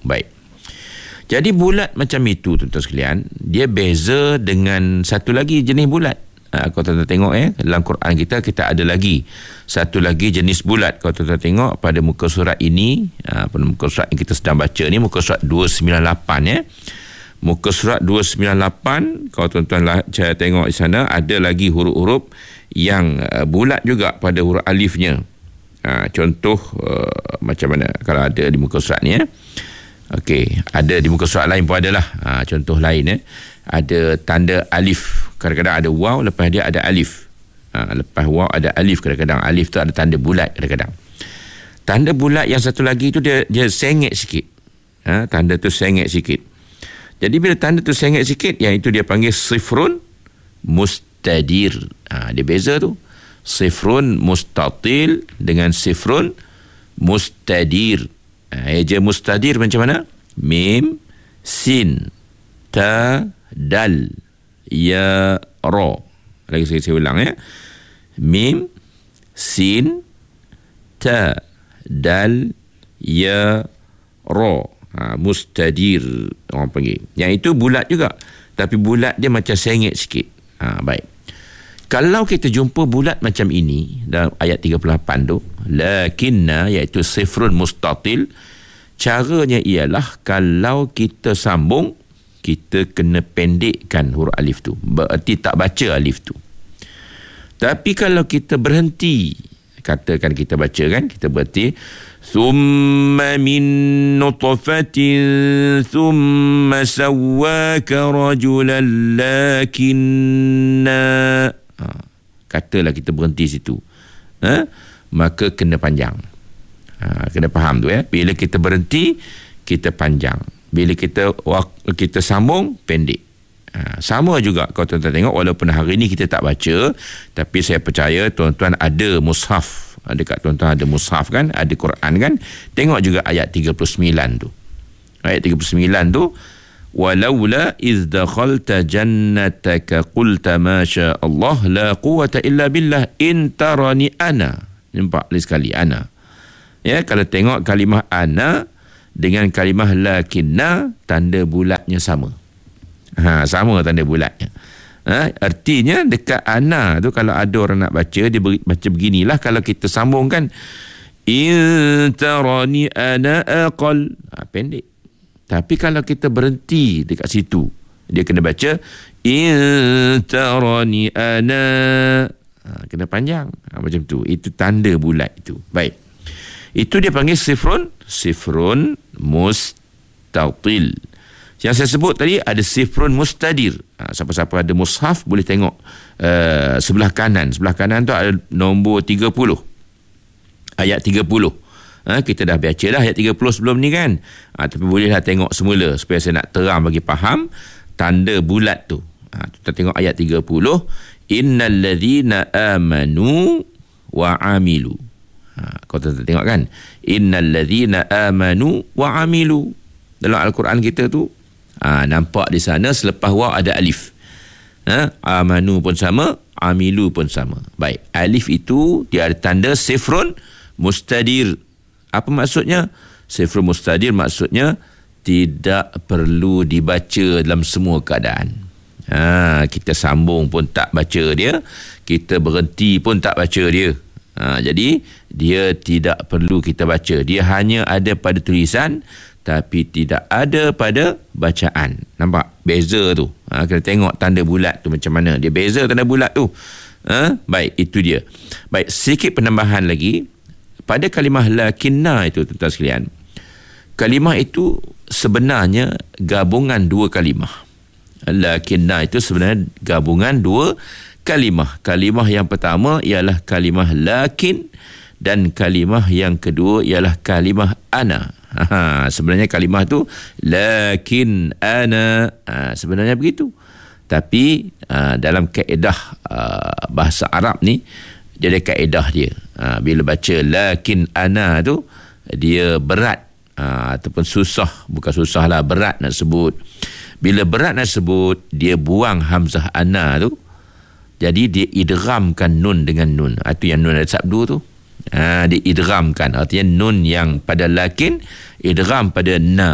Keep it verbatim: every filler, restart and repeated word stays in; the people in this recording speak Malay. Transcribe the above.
Baik. Jadi bulat macam itu tuan-tuan sekalian, dia beza dengan satu lagi jenis bulat. Ha, kalau tuan-tuan tengok eh, dalam Quran kita, kita ada lagi satu lagi jenis bulat. Kalau tuan-tuan tengok pada muka surat ini, ha, pada muka surat yang kita sedang baca ni, muka surat dua sembilan lapan ya. Muka surat dua sembilan lapan, kalau tuan-tuan saya tengok di sana, ada lagi huruf-huruf yang uh, bulat juga pada huruf alifnya. Ha, contoh uh, macam mana kalau ada di muka surat ni ya. Okey, ada di muka surat lain pun adalah. Ha, contoh lain eh. Ada tanda alif, kadang-kadang ada waw, lepas dia ada alif. Ha, lepas waw ada alif, kadang-kadang alif tu ada tanda bulat kadang-kadang. Tanda bulat yang satu lagi tu dia dia sengit sikit. Ha, tanda tu sengit sikit. Jadi bila tanda tu sengit sikit, yang itu dia panggil sifrun mustadir. Ha, dia beza tu. Sifrun mustatil dengan sifrun mustadir. Ha, eja mustadir macam mana? Mim, sin, ta, dal, ya, ra. Lagi saya, saya ulang ya. Mim, sin, ta, dal, ya, ra. Ha, mustadir orang panggil. Yang itu bulat juga, tapi bulat dia macam sengit sikit. Ha, baik. Kalau kita jumpa bulat macam ini dalam ayat tiga puluh lapan tu, lakinna, iaitu sifrun mustatil, caranya ialah kalau kita sambung, kita kena pendekkan huruf alif tu. Berarti tak baca alif tu. Tapi kalau kita berhenti, katakan kita baca kan, kita berhenti, thumma min nutfatin thumma sawwaka rajulan lakinna, ha, katalah kita berhenti situ, ha? Maka kena panjang. Ha, kena faham tu ya. Bila kita berhenti, kita panjang. Bila kita kita sambung, pendek. Ha, sama juga kalau tuan-tuan tengok, walaupun hari ni kita tak baca, tapi saya percaya tuan-tuan ada mushaf. Dekat tuan-tuan ada mushaf kan, ada Quran kan. Tengok juga ayat tiga puluh sembilan tu. Ayat tiga puluh sembilan tu, walaula iz dakhalta jannataka qulta ma sya Allah la quwwata illa billah in tarani ana. Nampak lagi sekali ana. Ya, kalau tengok kalimah ana dengan kalimah lakinna, tanda bulatnya sama. Ha, sama tanda bulatnya. Ha, artinya dekat ana tu, kalau ada orang nak baca, dia beri, baca beginilah. Kalau kita sambungkan, in tarani ana aqal, ha, pendek. Tapi kalau kita berhenti dekat situ, dia kena baca in tarani ana, ha, kena panjang. Ha, macam tu. Itu tanda bulat itu. Baik. Itu dia panggil sifrun, sifrun mustatil. Yang saya sebut tadi ada sifrun mustadir. Ha, siapa-siapa ada mushaf boleh tengok uh, sebelah kanan. Sebelah kanan tu ada nombor tiga puluh. Ayat tiga puluh. Ha, kita dah baca dah ayat tiga puluh sebelum ni kan. Ha, tapi bolehlah tengok semula supaya saya nak terang bagi faham tanda bulat tu. Ha, kita tengok ayat tiga puluh. Innal ladzina amanu wa amilu. Ha, kau tengok kan, innal ladzina amanu wa amilu. Dalam Al-Quran kita tu, ha, nampak di sana selepas waw ada alif. Ha, amanu pun sama, amilu pun sama. Baik, alif itu dia ada tanda sifrun mustadir. Apa maksudnya? Sifrun mustadir maksudnya tidak perlu dibaca dalam semua keadaan. Ha, kita sambung pun tak baca dia, kita berhenti pun tak baca dia. Ha, jadi dia tidak perlu kita baca. Dia hanya ada pada tulisan, tapi tidak ada pada bacaan. Nampak? Beza tu. Ha, kena tengok tanda bulat tu macam mana. Dia beza tanda bulat tu. Ha? Baik, itu dia. Baik, sedikit penambahan lagi. Pada kalimah lakinna itu, tuan-tuan sekalian, kalimah itu sebenarnya gabungan dua kalimah. Lakinna itu sebenarnya gabungan dua kalimah. Kalimah yang pertama ialah kalimah lakin, dan kalimah yang kedua ialah kalimah ana. Ha, sebenarnya kalimah tu lakin ana, ha, sebenarnya begitu. Tapi uh, dalam kaedah uh, bahasa Arab ni, dia ada kaedah dia. Ha, bila baca lakin ana tu, dia berat, ha, ataupun susah. Bukan susah lah, berat nak sebut. Bila berat nak sebut, dia buang hamzah ana tu. Jadi dia idghamkan nun dengan nun. Itu yang nun ada sabdu tu. Ha, dia idghamkan. Artinya nun yang pada lakin idgham pada na.